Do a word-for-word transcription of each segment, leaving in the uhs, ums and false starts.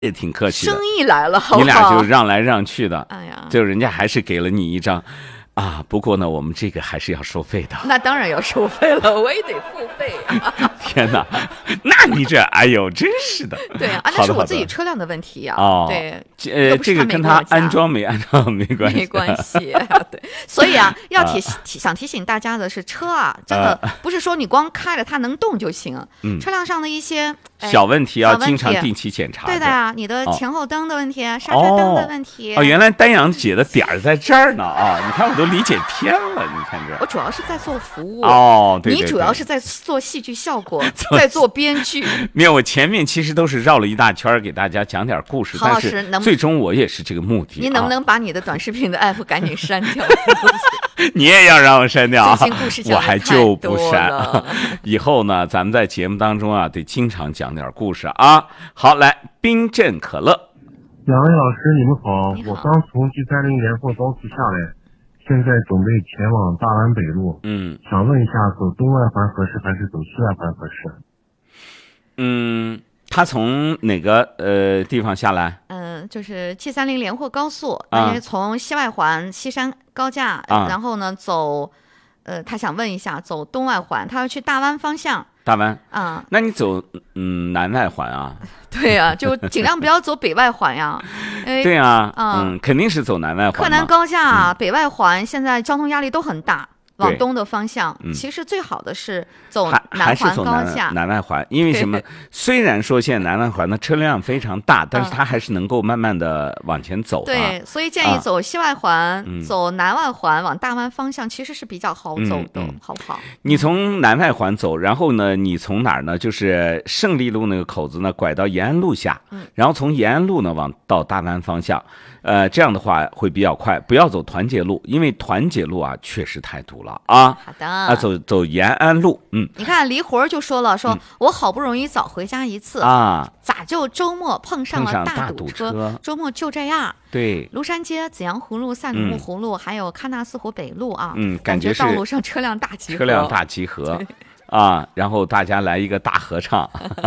也挺客气的， 生意来了，好不好？ 你俩就让来让去的， 哎呀， 就人家还是给了你一张。啊，不过呢，我们这个还是要收费的。 那当然要收费了，我也得付费啊！ 天哪，那你这，哎呦，真是的。 对啊，那是我自己车辆的问题呀、啊。 哦， 对， 呃，这个跟他安装没安装没关系， 没关系。对，所以啊，要提提想提醒大家的是，车啊，真的不是说你光开了它能动就行。嗯，车辆上的一些小问题要经常定期检查。 对的呀，你的前后灯的问题，刹车灯的问题。 哦，原来丹阳姐的点儿在这儿呢啊！你看我都理解偏了，你看这。 我主要是在做服务哦，对， 你主要是在做戏剧效果，在做编剧。 没有，我前面其实都是绕了一大圈给大家讲点故事，但是最终我也是这个目的。 你能不能把你的短视频的 app 赶紧删掉？ 你也要让我删掉？ 最近故事讲我还就不删。以后呢，咱们在节目当中啊，得经常讲点故事啊。好，来，冰镇可乐。 两位老师，你们好，我刚从 G 三零连货高速下来，现在准备前往大湾北路。 嗯， 想问一下，走东外环合适还是走西外环合适？ 嗯，他从哪个呃地方下来？ 嗯，就是 G 三零连货高速，因为从西外环西山高架， 啊、 然后呢走，呃，他想问一下，走东外环，他要去大湾方向。 大湾啊、嗯， 那你走嗯南外环啊？ 对呀、啊，就尽量不要走北外环呀。 对呀、啊，嗯，肯定是走南外环。 柯南高架、 嗯、 北外环现在交通压力都很大。往东的方向、嗯，其实最好的是走南环高架， 南外环，因为什么？虽然说现在南外环的车辆非常大，但是它还是能够慢慢的往前走、啊。 对，所以建议走西外环、 啊嗯、 走南外环往大湾方向，其实是比较好走的，嗯嗯、好不好？ 你从南外环走，然后呢，你从哪儿呢？就是胜利路那个口子呢，拐到延安路下， 嗯、 然后从延安路呢往到大湾方向。呃，这样的话会比较快，不要走团结路，因为团结路啊确实太堵了啊。 好的， 啊，走走延安路，嗯。 你看黎活就说了，说、嗯、我好不容易早回家一次啊， 咋就周末碰上了大堵车？车周末就这样。 对， 庐山街、紫阳湖路、赛里木湖路，嗯、还有喀纳斯湖北路啊， 嗯，感觉道路上车辆大集合， 车辆大集合。啊，然后大家来一个大合唱，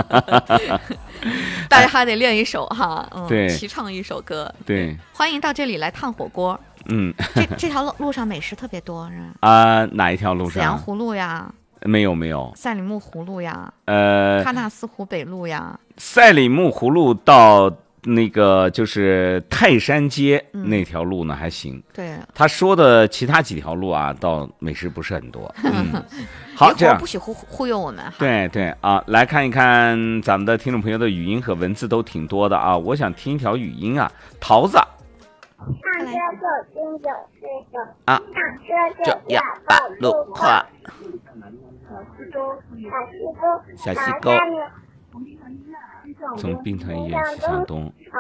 大家还得练一首哈，嗯， 对， 齐唱一首歌， 对， 欢迎到这里来烫火锅， 嗯， 这这条路路上美食特别多是啊、呃，哪一条路上？ 紫阳湖路呀， 没有没有， 赛里木湖路呀， 呃， 喀纳斯湖北路呀， 赛里木湖路到那个就是泰山街、嗯、那条路呢还行， 对， 他说的其他几条路啊，倒美食不是很多，嗯。好，这样不许忽忽悠我们。 对对啊，来看一看咱们的听众朋友的语音和文字都挺多的啊，我想听一条语音啊，桃子。 上车就听九四九啊， 上车就要把路跨。 小西沟， 小西沟，从滨团医院西向东。 好，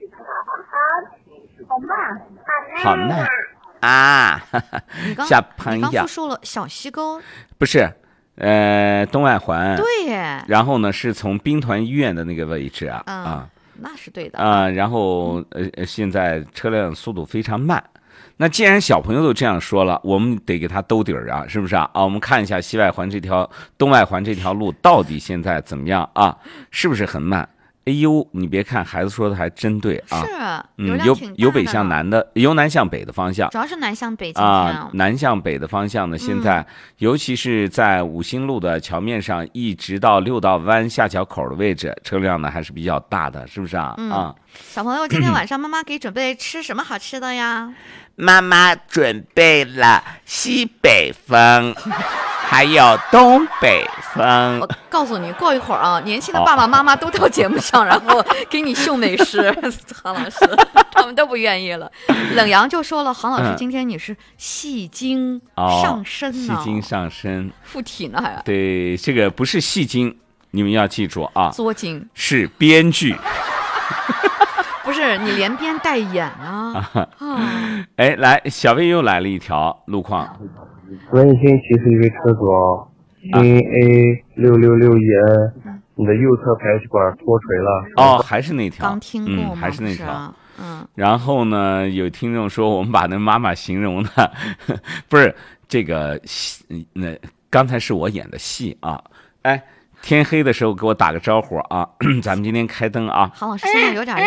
好，好慢， 好慢。啊，小朋友， 你刚复述了小西沟， 不是，呃，东外环， 对耶。 然后呢，是从兵团医院的那个位置啊， 嗯、 啊， 那是对的啊。然后呃，现在车辆速度非常慢。那既然小朋友都这样说了，我们得给他兜底儿啊，是不是啊？啊，我们看一下西外环这条、东外环这条路到底现在怎么样啊？是不是很慢？哎呦，你别看孩子说的还真对啊！ 是， 嗯，由由北向南的，由南向北的方向， 主要是南向北啊，南向北的方向呢，现在、嗯、尤其是在五星路的桥面上，一直到六道湾下桥口的位置，车辆呢还是比较大的，是不是啊？ 嗯、 啊， 小朋友，今天晚上妈妈给准备吃什么好吃的呀？ 妈妈准备了西北风。还有东北风。 我告诉你，过一会儿啊，年轻的爸爸妈妈都到节目上，哦、然后给你秀美食。杭老师他们都不愿意了。冷阳就说了，杭老师今天你是戏精上身呢、 嗯哦，戏精上身， 附体呢还？ 对，这个不是戏精，你们要记住啊， 作精是编剧。 不是你连编带演啊！ 啊哎，来，小魏又来了一条路况。 文心提示一位车主哦，新 A 六六六一 N， 你的右侧排气管脱垂了。 哦，还是那条。 刚听过吗？ 嗯、还是那条。 嗯。 然后呢，有听众说我们把那妈妈形容的，不是这个戏，那刚才是我演的戏啊。哎， 天黑的时候给我打个招呼啊，咱们今天开灯啊。 郝老师现在有点